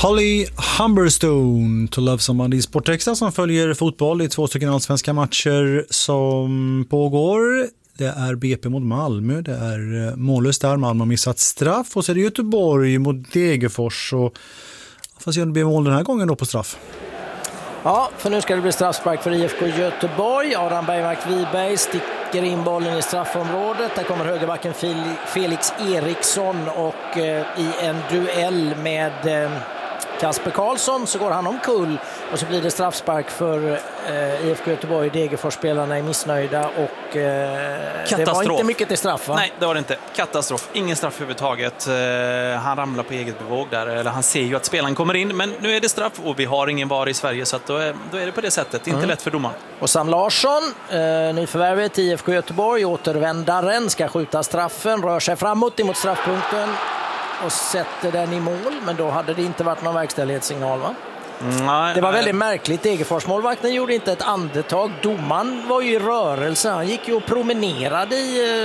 Holly Humberstone, To Love Somebody. Sportextra som följer fotboll i 2 stycken allsvenska matcher som pågår. Det är BP mot Malmö, det är mållöst där, Malmö har missat straff, och så är det Göteborg mot Degerfors, och fast det blir mål den här gången då på straff. Ja, för nu ska det bli straffspark för IFK Göteborg. Adam Bergmark-Wiberg sticker in bollen i straffområdet. Där kommer högerbacken Felix Eriksson, och i en duell med Kasper Karlsson så går han omkull, och så blir det straffspark för IFK Göteborg. Degerfors-spelarna är missnöjda, och det var inte mycket till straff, va? Nej, det var det inte. Katastrof. Ingen straff överhuvudtaget. Han ramlar på eget bevåg där, eller han ser ju att spelaren kommer in, men nu är det straff och vi har ingen VAR i Sverige, så att då är det på det sättet. Inte lätt för domaren. Och Sam Larsson, nyförvärvet i IFK Göteborg, återvändaren, ska skjuta straffen, rör sig framåt emot straffpunkten och sätter den i mål, men då hade det inte varit någon verkställighetssignal, va? Nej, det var väldigt märkligt. Degerfors-målvakten gjorde inte ett andetag. Domaren var ju i rörelse. Han gick ju och promenerade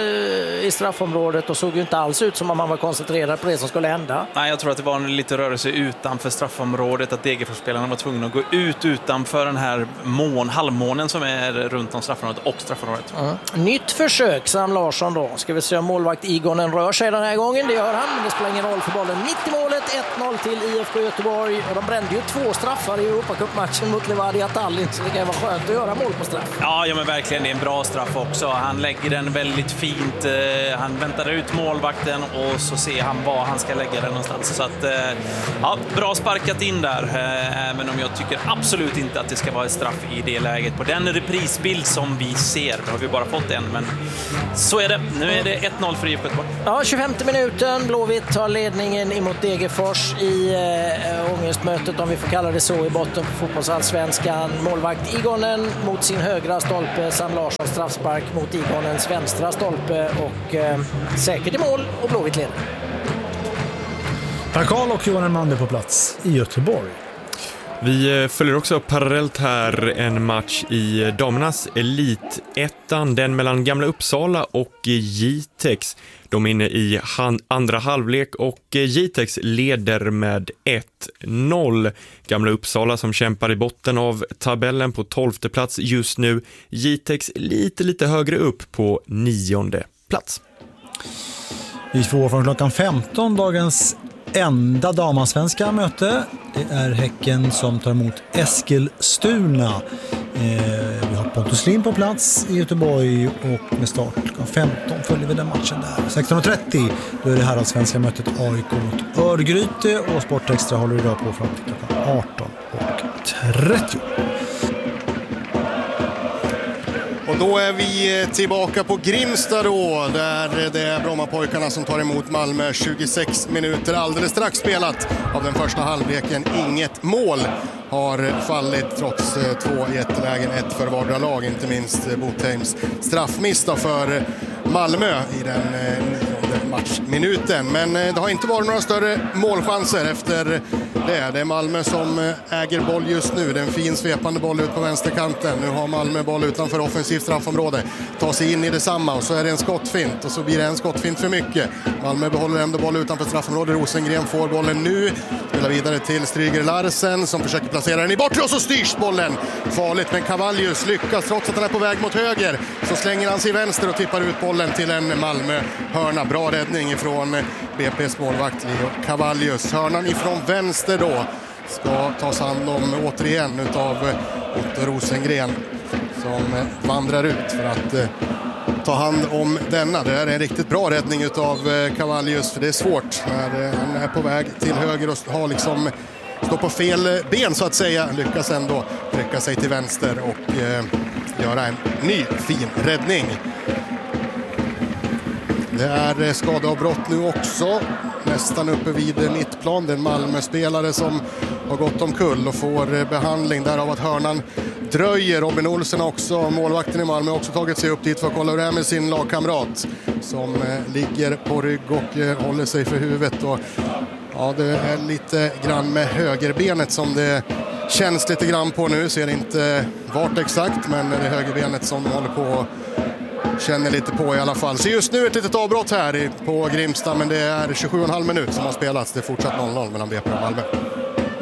i straffområdet och såg ju inte alls ut som om han var koncentrerad på det som skulle hända. Nej, jag tror att det var en lite rörelse utanför straffområdet, att Degerfors-spelarna var tvungna att gå ut utanför den här halvmånen som är runt om straffområdet och straffområdet. Nytt försök, Sam Larsson då. Ska vi se om målvakt Igonen rör sig den här gången. Det gör han, men det spelar ingen roll för bollen. Mitt i målet, 1-0 till IFK Göteborg, och de brände ju 2 straffar i Europacup-matchen mot Levadia Tallinn, så det kan vara skönt att göra mål på straff. Ja, men verkligen, det är en bra straff också. Han lägger den väldigt fint. Han väntar ut målvakten och så ser han var han ska lägga den någonstans. Så att, ja, bra sparkat in där. Även om jag tycker absolut inte att det ska vara ett straff i det läget. På den reprisbild som vi ser, då har vi bara fått en, men så är det. Nu är det 1-0 för IFK Göteborg. Ja, 25 minuten. Blåvitt tar ledningen emot Degerfors i ångestmötet, om vi får kalla det så, i botten på fotbollsallsvenskan. Målvakt Igonen mot sin högra stolpe, Sam Larsson straffspark mot Igonens vänstra stolpe, och säkert i mål, och Blåvitt leder. Per Karl och Johan Elmander på plats i Göteborg. Vi följer också parallellt här en match i damernas elitettan, den mellan Gamla Uppsala och Jitex. De är inne i andra halvlek, och Jitex leder med 1-0. Gamla Uppsala som kämpar i botten av tabellen på 12:e plats just nu. Jitex lite högre upp på 9:e plats. Vi får från klockan 15 dagens enda damansvenska möte. Det är Häcken som tar emot Eskilstuna. Vi har Pontus Lind på plats i Göteborg, och med start klockan 15 följer vi den matchen där. 16:30 då är det här allsvenska mötet AIK mot Örgryte, och Sportextra håller idag på fram till klockan 18:30. Och då är vi tillbaka på Grimsta då, där det är Brommapojkarna som tar emot Malmö. 26 minuter alldeles strax spelat av den första halvleken. Inget mål har fallit trots 2 jättelägen, 1 för vardera lag, inte minst Botheims straffmiss för Malmö i den 9:e matchminuten. Men det har inte varit några större målchanser efter det. Det är Malmö som äger boll just nu. Det är en fin svepande boll ut på vänsterkanten. Nu har Malmö boll utanför offensivt straffområde. Tar sig in i detsamma, och så är det en skottfint, och så blir det en skottfint för mycket. Malmö behåller ändå boll utanför straffområde. Rosengren får bollen nu. Spelar vidare till Stryger Larsen som försöker placera den i bortre, och så styrs bollen. Farligt, men Cavallius lyckas trots att han är på väg mot höger. Så slänger han sig vänster och tippar ut bollen till en Malmö-hörna. Bra räddning ifrån BP's målvakt Leo Cavallius. Hörnan ifrån vänster då ska tas hand om återigen utav Otto Rosengren som vandrar ut för att ta hand om denna. Det är en riktigt bra räddning utav Cavallius, för det är svårt när han är på väg till höger och har liksom står på fel ben så att säga. Lyckas ändå trycka sig till vänster och göra en ny fin räddning. Det är skadeavbrott nu också, nästan uppe vid mittplan. Det är en Malmö-spelare som har gått omkull och får behandling därav att hörnan dröjer. Robin Olsen också, målvakten i Malmö, också tagit sig upp dit för att kolla hur det är med sin lagkamrat som ligger på rygg och håller sig för huvudet. Och, ja, det är lite grann med högerbenet som det känns lite grann på nu. Ser inte vart exakt, men det är högerbenet som håller på känner lite på i alla fall. Så just nu ett litet avbrott här på Grimsta, men det är 27,5 minut som har spelats. Det är fortsatt 0-0 mellan BP och Malmö.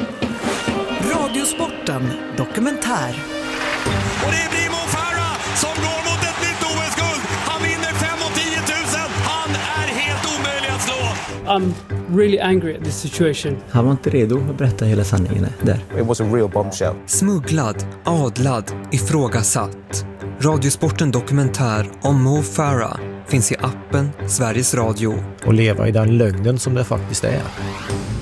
Radiosporten dokumentär. Och det blir Mo Farah som går mot ett nytt OS-guld. Han vinner 5 och 10 000. Han är helt omöjlig att slå. I'm really angry at this situation. Han var inte redo att berätta hela sanningen där. It was a real bombshell. Smugglad, adlad, ifrågasatt. Radiosporten dokumentär om Mo Farah finns i appen Sveriges Radio. Och leva i den lögnen som det faktiskt är.